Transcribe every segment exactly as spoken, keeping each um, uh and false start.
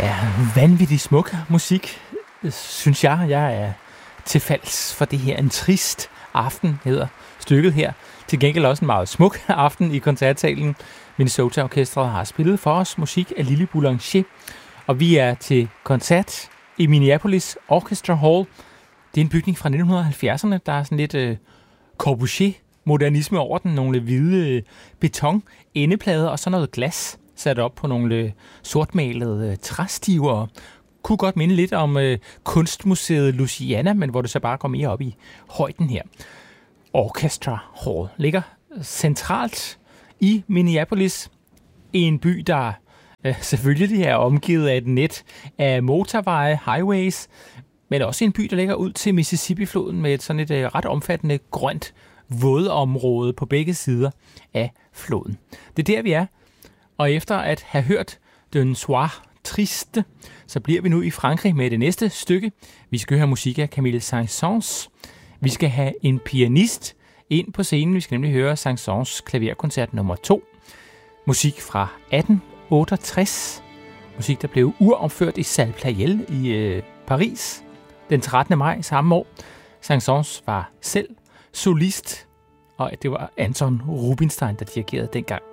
Ja, vanvittig smuk musik, synes jeg. Jeg er til falds for det her. En trist aften hedder stykket her. Til gengæld også en meget smuk aften i koncertsalen. Minnesota Orkestret har spillet for os musik af Lili Boulanger. Og vi er til koncert i Minneapolis Orchestra Hall. Det er en bygning fra nitten halvfjerdserne. Der er sådan lidt øh, Corbusier-modernisme over den. Nogle hvide øh, beton-endeplader og så noget glas sat op på nogle sortmalede træstiver. Kunne godt minde lidt om øh, kunstmuseet Louisiana, men hvor det så bare går mere op i højden her. Orchestra Hall ligger centralt i Minneapolis, i en by, der øh, selvfølgelig er omgivet af et net af motorveje, highways, men også en by, der ligger ud til Mississippi-floden med et sådan et øh, ret omfattende grønt vådområde på begge sider af floden. Det er der, vi er. Og efter at have hørt Den Soir Triste, så bliver vi nu i Frankrig med det næste stykke. Vi skal høre musik af Camille Saint-Saëns. Vi skal have en pianist ind på scenen. Vi skal nemlig høre Saint-Saëns klaverkoncert nummer to. Musik fra atten otteogtres. Musik, der blev uropført i Salle Pleyel i øh, Paris den trettende maj samme år. Saint-Saëns var selv solist, og det var Anton Rubinstein, der dirigerede dengang.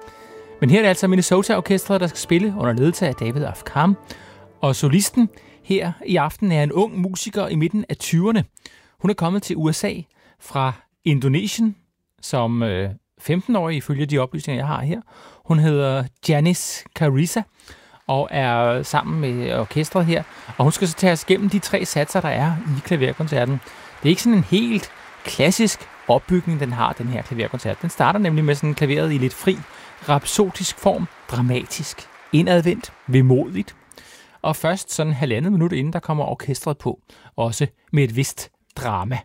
Men her er det altså Minnesota Orkestret, der skal spille under ledelse af David Afkham. Og solisten her i aften er en ung musiker i midten af tyverne. Hun er kommet til U S A fra Indonesien som øh, femten-årig, ifølge de oplysninger, jeg har her. Hun hedder Janice Carissa og er sammen med orkestret her. Og hun skal så tage os gennem de tre satser, der er i klaverkoncerten. Det er ikke sådan en helt klassisk opbygning, den har, den her klaverkoncert. Den starter nemlig med sådan klaveret i lidt fri, rapsodisk form, dramatisk, indadvendt, vemodigt. Og først sådan halvandet minut inden, der kommer orkestret på, også med et vist drama.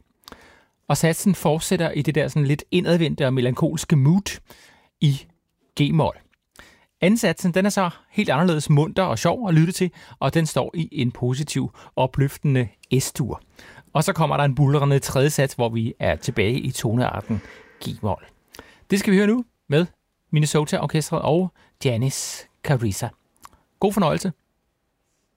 Og satsen fortsætter i det der sådan lidt indadvendte og melankolske mood i G-mol. Anden satsen, den er så helt anderledes munter og sjov at lytte til, og den står i en positiv, opløftende S-dur. Og så kommer der en buldrende tredje sats, hvor vi er tilbage i tonearten G-mol. Det skal vi høre nu med Minnesota Orkestret og Janice Carissa. God fornøjelse.